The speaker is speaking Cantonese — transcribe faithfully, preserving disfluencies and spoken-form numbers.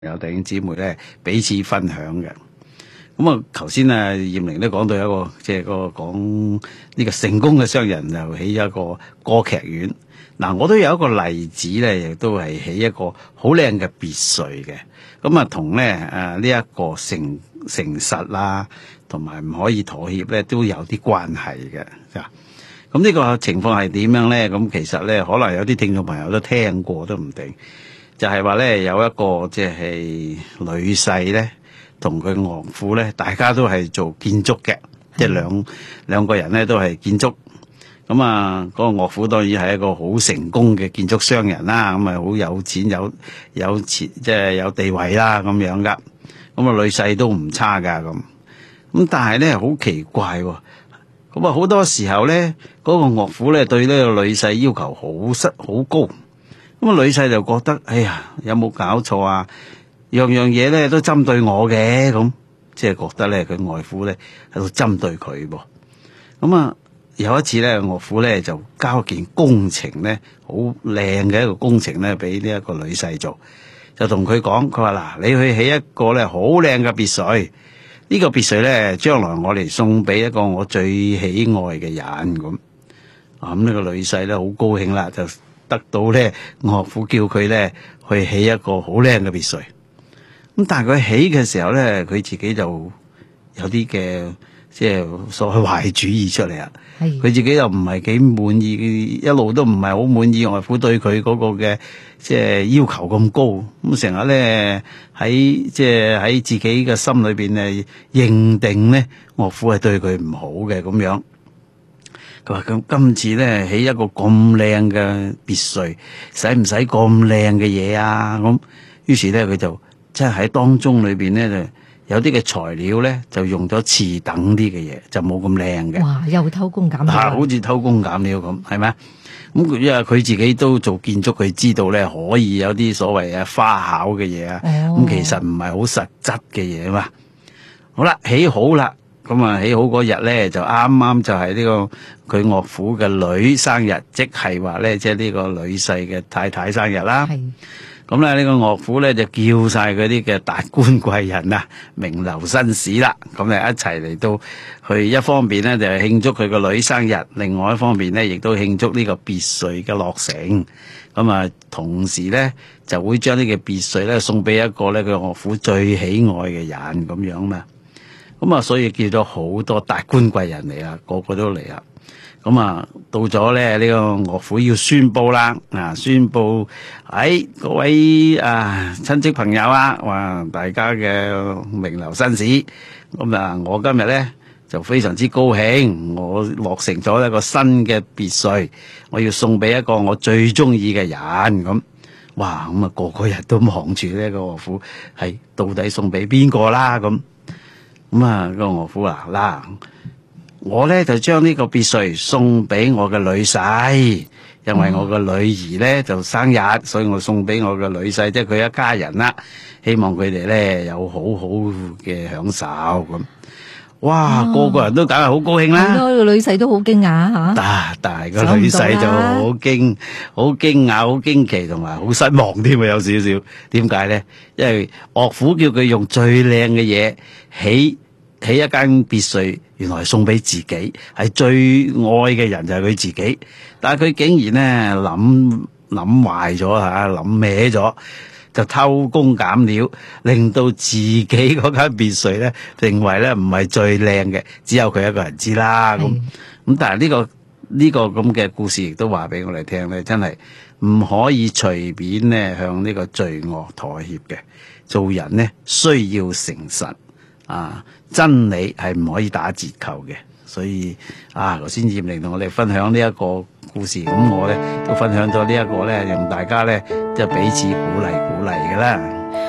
有弟兄姊妹咧彼此分享嘅。咁啊，頭先啊艷玲都講到一個即係、就是、個講呢個成功嘅商人就起咗一個歌劇院。嗱，我都有一個例子咧，亦都係起一個好靚嘅別墅嘅。咁啊，同咧誒呢一個誠誠實啦，同埋唔可以妥協咧，都有啲關係嘅。咁呢個情況係點樣咧？咁其實咧，可能有啲聽眾朋友都聽過都唔定。就係話咧，有一個即係女婿咧，同佢岳父咧，大家都係做建築嘅，即係兩兩個人咧都係建築。咁啊，嗰個岳父當然係一個好成功嘅建築商人啦，咁啊好有錢有有錢即係有地位啦咁樣噶。咁啊，女婿都唔差噶咁。咁但係咧好奇怪喎，咁啊好多時候咧，嗰個岳父咧對呢個女婿要求好失好高。咁啊，女婿就覺得，哎呀，有冇搞錯啊？樣樣嘢咧都針對我嘅，咁即係覺得咧佢外父咧喺度針對佢噃。咁啊，有一次咧，岳父咧就交一件工程咧，好靚嘅一個工程咧，俾呢一個女婿做，就同佢講，佢話嗱，你去起一個咧好靚嘅別墅，呢個別墅咧將來我嚟送俾一個我最喜愛嘅人咁。啊，咁呢個女婿咧好高興啦，就得到咧岳父叫佢咧去起一個好靚嘅別墅。咁但係佢起嘅時候咧，佢自己就有啲嘅即係所謂壞主意出嚟啊。佢自己又唔係幾滿意，一路都唔係好滿意岳父對佢嗰個嘅即係要求咁高。咁成日咧喺即係喺自己嘅心裏邊誒認定咧岳父係對佢唔好嘅咁樣。佢話咁今次咧起一個咁靚嘅別墅，使唔使咁靚嘅嘢啊？咁於是咧佢就即係喺當中裏邊咧就有啲嘅材料咧就用咗次等啲嘅嘢，就冇咁靚嘅。 哇！又偷工減料， 啊，好似偷工減料咁，係咪？咁因為佢自己都做建築，佢知道咧可以有啲所謂嘅花巧嘅嘢啊。咁、哦、其實唔係好實質嘅嘢嘛。好啦，起好啦。咁啊，起好嗰日咧，就啱啱就係呢個佢岳父嘅女生日，即係話咧，即係呢個女婿嘅太太生日啦。咁咧，呢個岳父咧就叫晒嗰啲嘅達官貴人啊、名流紳士啦，咁咧一齊嚟到去，一方面咧就係慶祝佢個女生日，另外一方面咧亦都慶祝呢個別墅嘅落成。咁啊，同時咧就會將呢個別墅咧送俾一個咧佢岳父最喜愛嘅人咁樣嘛。咁啊，所以叫咗好多達官貴人嚟啦，個個都嚟啦。咁啊，到咗咧呢個岳父要宣佈啦，啊，宣佈喺各位啊親戚朋友啊，話大家嘅名流紳士，咁啊，我今日咧就非常之高興，我落成咗一個新嘅別墅，我要送俾一個我最中意嘅人咁。哇，咁啊個個人都望住呢個岳父，係到底送俾邊個啦咁。咁啊，個岳父話嗱，我咧就將呢個別墅送俾我嘅女婿，因為我個女兒咧就生日，所以我送俾我嘅女婿，即係佢一家人啦。希望佢哋咧有好好嘅享受咁。哇，哦、個個人都梗係好高興啦。 個女婿都好驚訝吓。但但係個女婿就好驚、好驚訝、好驚奇，同埋好失望添啊！有少少。點解咧？因為岳父叫佢用最靚嘅嘢起。起一間別墅，原來送俾自己，係最愛嘅人就係佢自己，但係佢竟然咧諗諗壞咗吓，諗歪咗，就偷工減料，令到自己嗰間別墅咧，認為咧唔係最靚嘅，只有佢一個人知啦。咁咁，但係呢個呢個咁嘅故事亦都話俾我哋聽咧，真係唔可以隨便咧向呢個罪惡妥協嘅，做人咧需要誠實。啊，真理係唔可以打折扣嘅，所以啊，頭先艷玲同我哋分享呢一個故事，咁我咧都分享咗呢一個咧，讓大家咧即係彼此鼓勵鼓勵嘅啦。